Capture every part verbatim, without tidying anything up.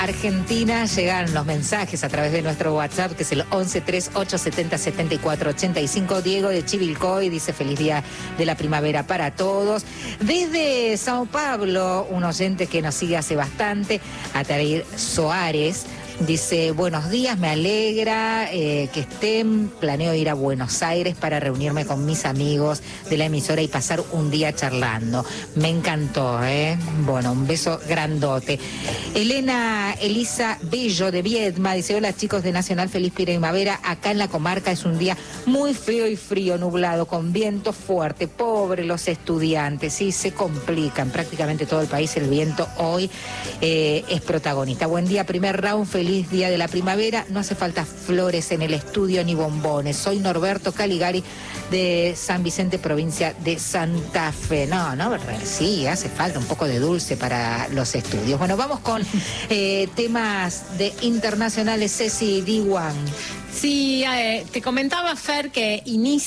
Argentina. Llegan los mensajes a través de nuestro WhatsApp, que es el once treinta y ocho setenta setenta y cuatro ochenta y cinco. Diego de Chivilcoy dice: feliz día de la primavera para todos. Desde Sao Paulo, un oyente que nos sigue hace bastante, Atair Soares, dice: buenos días, me alegra eh, que estén. Planeo ir a Buenos Aires para reunirme con mis amigos de la emisora y pasar un día charlando. Me encantó, ¿eh? Bueno, un beso grandote. Elena Elisa Bello de Viedma dice: hola chicos de Nacional, feliz primavera. Acá en la comarca es un día muy feo y frío, nublado, con viento fuerte. Pobre los estudiantes, sí, se complican. Prácticamente todo el país el viento hoy eh, es protagonista. Buen día, primer round, feliz Feliz día de la primavera. No hace falta flores en el estudio ni bombones. Soy Norberto Caligari de San Vicente, provincia de Santa Fe. No, no, sí, hace falta un poco de dulce para los estudios. Bueno, vamos con eh, temas de internacionales. Ceci Diwan. Sí, eh, te comentaba, Fer, que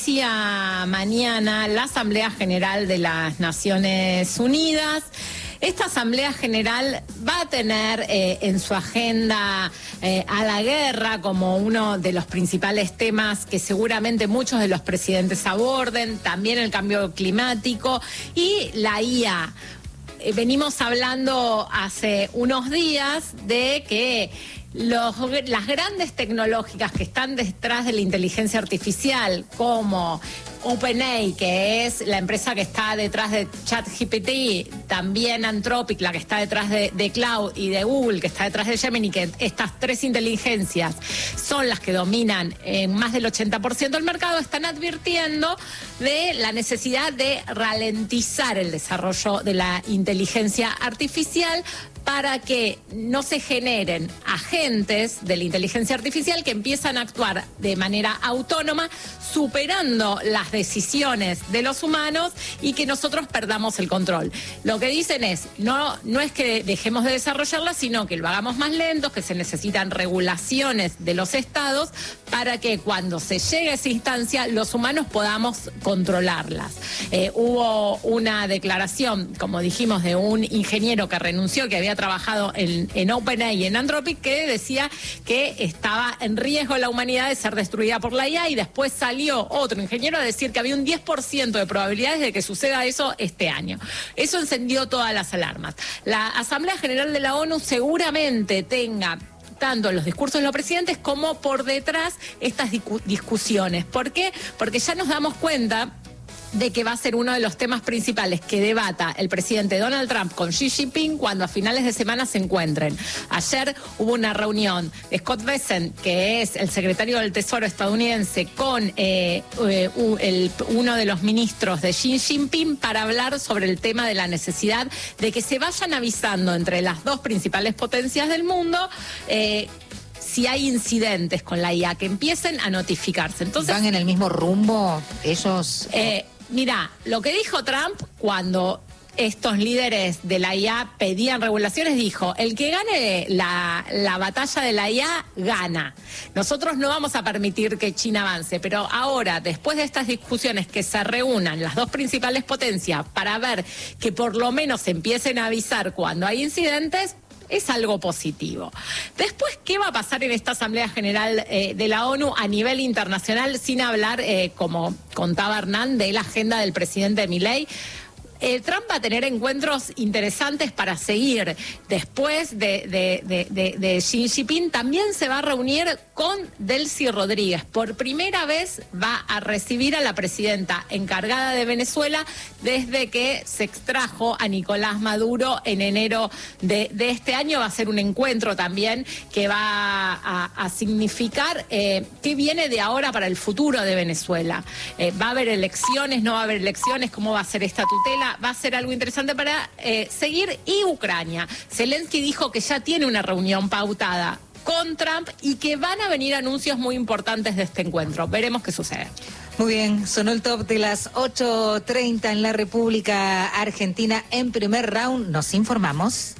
inicia mañana la Asamblea General de las Naciones Unidas. Esta Asamblea General va a tener eh, en su agenda eh, a la guerra como uno de los principales temas que seguramente muchos de los presidentes aborden, también el cambio climático y la I A. Eh, venimos hablando hace unos días de que Los, las grandes tecnológicas que están detrás de la inteligencia artificial, como OpenAI, que es la empresa que está detrás de ChatGPT, también Anthropic, la que está detrás de, de Cloud, y de Google, que está detrás de Gemini, que estas tres inteligencias son las que dominan en más del ochenta por ciento del mercado, están advirtiendo de la necesidad de ralentizar el desarrollo de la inteligencia artificial para que no se generen agentes de la inteligencia artificial que empiezan a actuar de manera autónoma, superando las decisiones de los humanos y que nosotros perdamos el control. Lo que dicen es, no, no es que dejemos de desarrollarla, sino que lo hagamos más lento, que se necesitan regulaciones de los estados para que cuando se llegue a esa instancia los humanos podamos controlarlas. Eh, hubo una declaración, como dijimos, de un ingeniero que renunció, que había trabajado en, en OpenAI y en Anthropic, que decía que estaba en riesgo la humanidad de ser destruida por la I A, y después salió otro ingeniero a decir que había un diez por ciento de probabilidades de que suceda eso este año. Eso encendió todas las alarmas. La Asamblea General de la ONU seguramente tenga tanto los discursos de los presidentes como por detrás estas discu- discusiones. ¿Por qué? Porque ya nos damos cuenta de que va a ser uno de los temas principales que debata el presidente Donald Trump con Xi Jinping cuando a finales de semana se encuentren. Ayer hubo una reunión de Scott Bessent, que es el secretario del Tesoro estadounidense, con eh, eh, el, uno de los ministros de Xi Jinping para hablar sobre el tema de la necesidad de que se vayan avisando entre las dos principales potencias del mundo eh, si hay incidentes con la I A, que empiecen a notificarse. Entonces, ¿van en el mismo rumbo ellos? Eh, Mirá, lo que dijo Trump cuando estos líderes de la I A pedían regulaciones, dijo: el que gane la, la batalla de la I A, gana. Nosotros no vamos a permitir que China avance, pero ahora, después de estas discusiones, que se reúnan las dos principales potencias para ver que por lo menos empiecen a avisar cuando hay incidentes, es algo positivo. Después, ¿qué va a pasar en esta Asamblea General eh, de la ONU a nivel internacional? Sin hablar, eh, como contaba Hernán, de la agenda del presidente Milei. Eh, Trump va a tener encuentros interesantes para seguir. Después de, de, de, de, de Xi Jinping, también se va a reunir con Delcy Rodríguez. Por primera vez va a recibir a la presidenta encargada de Venezuela desde que se extrajo a Nicolás Maduro en enero de, de este año. Va a ser un encuentro también que va a, a significar eh, qué viene de ahora para el futuro de Venezuela. Eh, ¿Va a haber elecciones? ¿No va a haber elecciones? ¿Cómo va a ser esta tutela? Va a ser algo interesante para eh, seguir. Y Ucrania. Zelensky dijo que ya tiene una reunión pautada con Trump y que van a venir anuncios muy importantes de este encuentro. Veremos qué sucede. Muy bien, sonó el top de las ocho treinta en la República Argentina. En primer round nos informamos.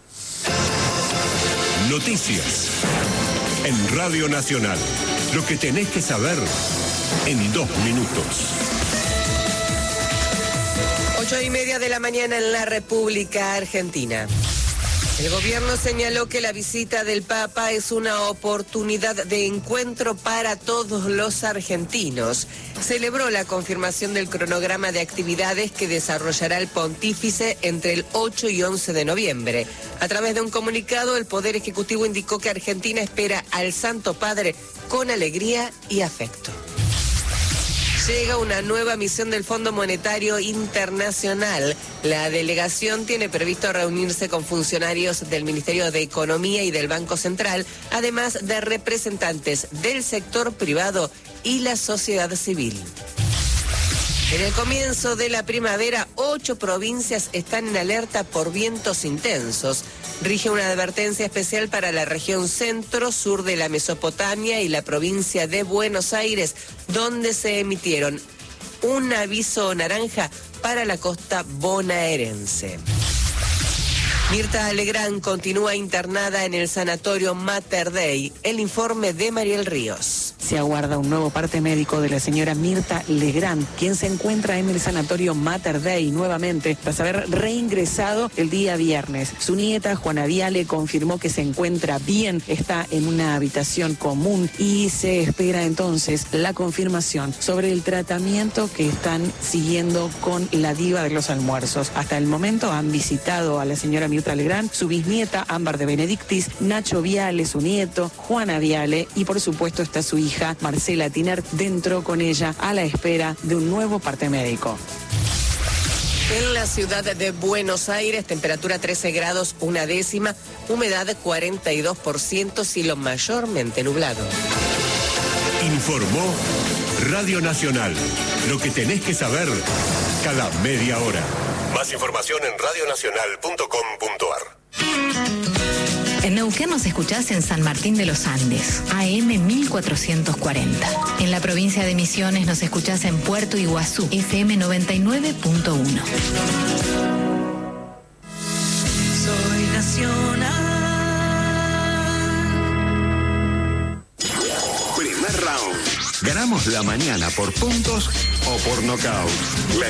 Noticias en Radio Nacional. Lo que tenés que saber en dos minutos. Ocho y media de la mañana en la República Argentina. El gobierno señaló que la visita del Papa es una oportunidad de encuentro para todos los argentinos. Celebró la confirmación del cronograma de actividades que desarrollará el pontífice entre el ocho y once de noviembre. A través de un comunicado, el Poder Ejecutivo indicó que Argentina espera al Santo Padre con alegría y afecto. Llega una nueva misión del Fondo Monetario Internacional. La delegación tiene previsto reunirse con funcionarios del Ministerio de Economía y del Banco Central, además de representantes del sector privado y la sociedad civil. En el comienzo de la primavera, ocho provincias están en alerta por vientos intensos. Rige una advertencia especial para la región centro-sur de la Mesopotamia y la provincia de Buenos Aires, donde se emitieron un aviso naranja para la costa bonaerense. Mirta Legrand continúa internada en el sanatorio Mater Dei. El informe de Mariel Ríos. Se aguarda un nuevo parte médico de la señora Mirta Legrand, quien se encuentra en el sanatorio Mater Dei nuevamente tras haber reingresado el día viernes. Su nieta, Juana Viale, confirmó que se encuentra bien, está en una habitación común y se espera entonces la confirmación sobre el tratamiento que están siguiendo con la diva de los almuerzos. Hasta el momento han visitado a la señora Mirta Legrand, su bisnieta Ámbar de Benedictis, Nacho Viale, su nieto, Juana Viale y por supuesto está su hija Marcela Tiner dentro con ella a la espera de un nuevo parte médico. En la ciudad de Buenos Aires, temperatura trece grados, una décima, humedad cuarenta y dos por ciento, cielo mayormente nublado. Informó Radio Nacional. Lo que tenés que saber cada media hora. Más información en radio nacional punto com punto ar. En Neuquén nos escuchás en San Martín de los Andes, A M mil cuatrocientos cuarenta. En la provincia de Misiones nos escuchás en Puerto Iguazú, F M noventa y nueve punto uno. Soy nacional. Primer round. Ganamos la mañana por puntos o por nocaut. La